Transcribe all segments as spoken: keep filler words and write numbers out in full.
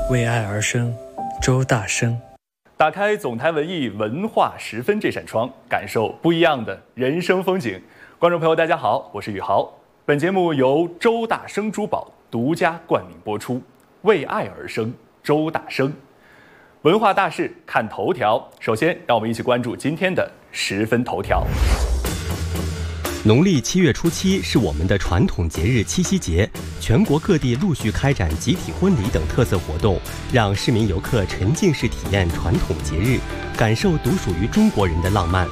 为爱而生，周大生。 打开总台文艺文化十分这扇窗，感受不一样的人生风景。观众朋友，大家好，我是宇豪。本节目由周大生珠宝独家冠名播出。为爱而生，周大生。文化大事看头条，首先让我们一起关注今天的十分头条。 农历七月初七是我们的传统节日七夕节，全国各地陆续开展集体婚礼等特色活动，让市民游客沉浸式体验传统节日，感受独属于中国人的浪漫。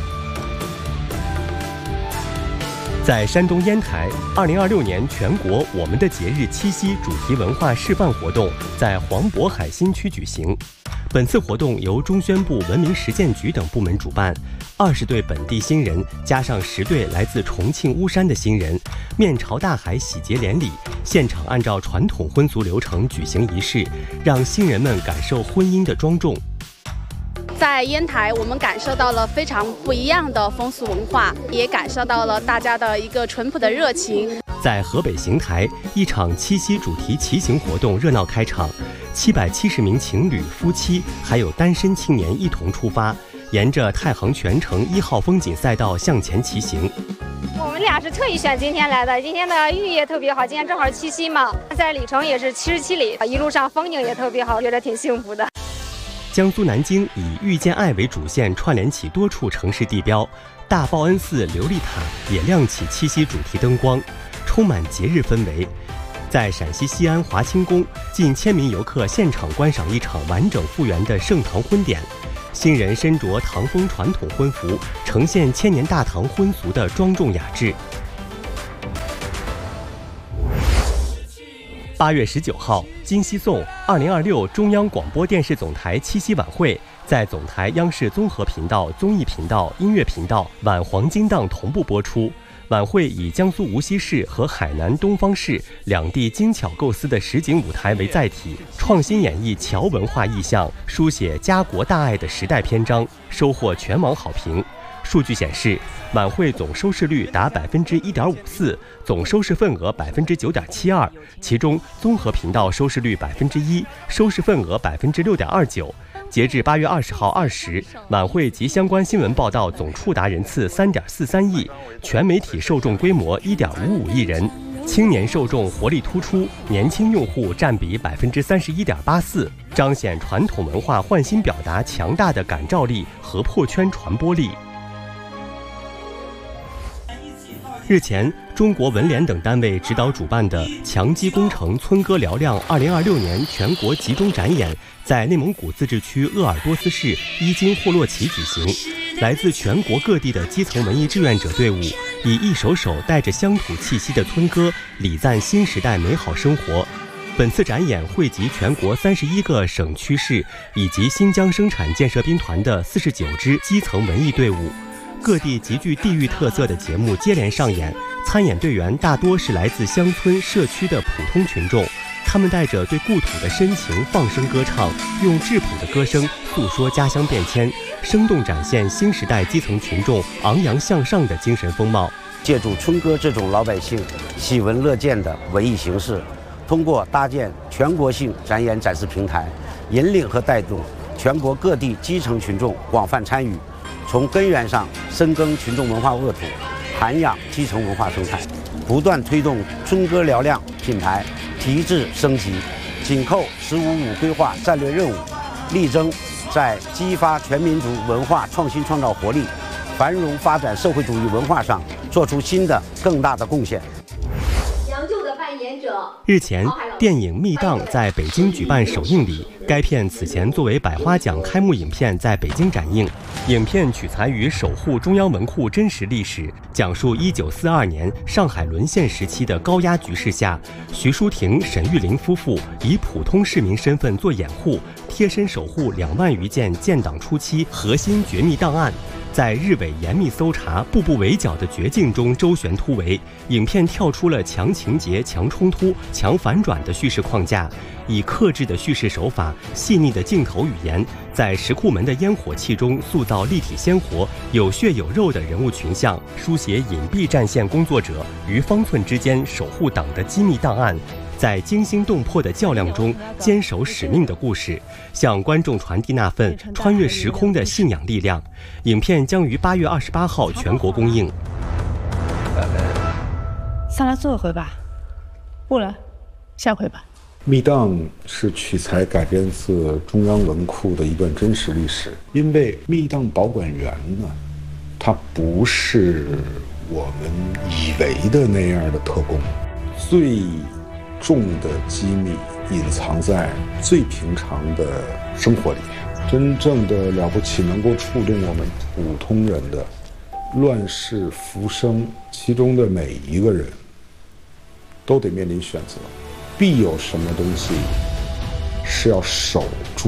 在山东烟台，二零二六年全国我们的节日七夕主题文化示范活动在黄渤海新区举行。本次活动由中宣部文明实践局等部门主办，二十对本地新人加上十对来自重庆巫山的新人，面朝大海喜结连理，现场按照传统婚俗流程举行仪式，让新人们感受婚姻的庄重。 在烟台，我们感受到了非常不一样的风俗文化，也感受到了大家的一个淳朴的热情。 在河北邢台，一场七夕主题骑行活动热闹开场，七百七十名情侣、夫妻还有单身青年一同出发，沿着太行泉城一号风景赛道向前骑行。 我们俩是特意选今天来的，今天的寓意也特别好，今天正好七夕嘛，在里程也是七十七里，一路上风景也特别好，觉得挺幸福的。 江苏南京以遇见爱为主线，串联起多处城市地标，大报恩寺琉璃塔也亮起七夕主题灯光，充满节日氛围。在陕西西安华清宫，近千名游客现场观赏一场完整复原的盛唐婚典，新人身着唐风传统婚服，呈现千年大唐婚俗的庄重雅致。八月十九号，金夕颂二零二六中央广播电视总台七夕晚会在总台央视综合频道、综艺频道、音乐频道晚黄金档同步播出。晚会以江苏无锡市和海南东方市两地精巧构思的实景舞台为载体，创新演绎侨文化意象，书写家国大爱的时代篇章，收获全网好评。数据显示，晚会总收视率达百分之一点五四，总收视份额百分之九点七二，其中综合频道收视率百分之一，收视份额百分之六点二九。截至八月二十号二时，晚会及相关新闻报道总触达人次三点四三亿，全媒体受众规模一点五五亿人，青年受众活力突出，年轻用户占比百分之三十一点八四，彰显传统文化焕新表达强大的感召力和破圈传播力。日前，中国文联等单位指导主办的强基工程村歌嘹亮二零二六年全国集中展演在内蒙古自治区鄂尔多斯市伊金霍洛旗举行。来自全国各地的基层文艺志愿者队伍，以一首首带着乡土气息的村歌，礼赞新时代美好生活。本次展演汇集全国三十一个省区市以及新疆生产建设兵团的四十九支基层文艺队伍。各地极具地域特色的节目接连上演，参演队员大多是来自乡村社区的普通群众，他们带着对故土的深情放声歌唱，用质朴的歌声诉说家乡变迁，生动展现新时代基层群众昂扬向上的精神风貌。 借助村歌这种老百姓喜闻乐见的文艺形式，通过搭建全国性展演展示平台，引领和带动全国各地基层群众广泛参与，从根源上深耕群众文化沃土，涵养基层文化生态，不断推动村歌嘹亮品牌提质升级，紧扣“十五五”规划战略任务，力争在激发全民族文化创新创造活力、繁荣发展社会主义文化上做出新的更大的贡献。 日前，电影《密档》在北京举办首映礼。该片此前作为百花奖开幕影片在北京展映。影片取材于守护中央文库真实历史，讲述一九四二年上海沦陷时期的高压局势下，徐淑婷、沈玉玲夫妇以普通市民身份做掩护，贴身守护两万余件建党初期核心绝密档案。在日伪严密搜查、步步围剿的绝境中周旋突围，影片跳出了强情节、强冲突、强反转的叙事框架，以克制的叙事手法、细腻的镜头语言，在石库门的烟火气中塑造立体鲜活、有血有肉的人物群像，书写隐蔽战线工作者于方寸之间守护党的机密档案， 在惊心动魄的较量中坚守使命的故事，向观众传递那份穿越时空的信仰力量。影片将于八月二十八号全国公映。 上来坐一回吧，不了，下回吧。 密档是取材改编自中央文库的一段真实历史，因为密档保管员呢，他不是我们以为的那样的特工，最重的机密隐藏在最平常的生活里，真正的了不起能够触动我们普通人的乱世浮生，其中的每一个人都得面临选择，必有什么东西是要守住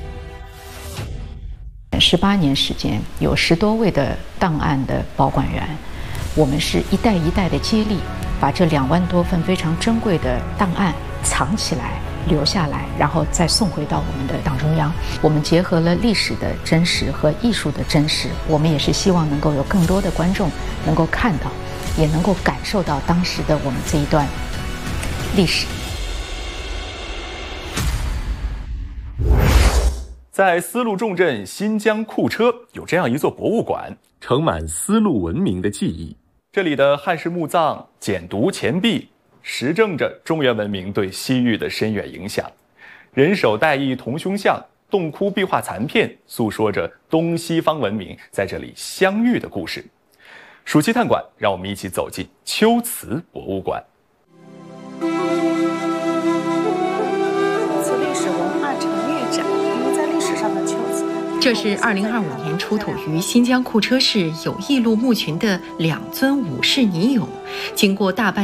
的。 十八年时间，有十多位的档案的保管员，我们是一代一代的接力，把这两万多份非常珍贵的档案藏起来、留下来，然后再送回到我们的党中央。我们结合了历史的真实和艺术的真实，我们也是希望能够有更多的观众能够看到，也能够感受到当时的我们这一段历史。 在丝路重镇新疆库车有这样一座博物馆，盛满丝路文明的记忆。这里的汉式墓葬、简牍钱币，实证着中原文明对西域的深远影响。人手带艺铜胸像、洞窟壁画残片，诉说着东西方文明在这里相遇的故事。暑期探馆，让我们一起走进秋瓷博物馆。 这是二零二五年出土于新疆库车市友谊路墓群的两尊武士泥俑，经过大半